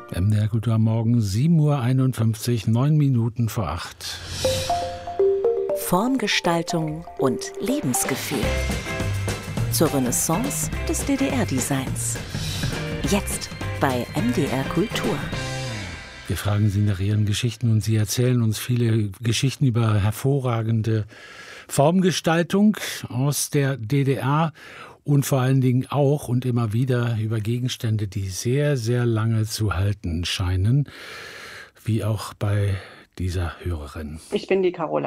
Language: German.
MDR Kultur am Morgen, 7:51 Uhr, 9 Minuten vor 8. Formgestaltung und Lebensgefühl. Zur Renaissance des DDR-Designs. Jetzt bei MDR Kultur. Wir fragen Sie nach Ihren Geschichten und Sie erzählen uns viele Geschichten über hervorragende Formgestaltung aus der DDR und vor allen Dingen auch und immer wieder über Gegenstände, die sehr, sehr lange zu halten scheinen, wie auch bei dieser Hörerin. Ich bin die Carola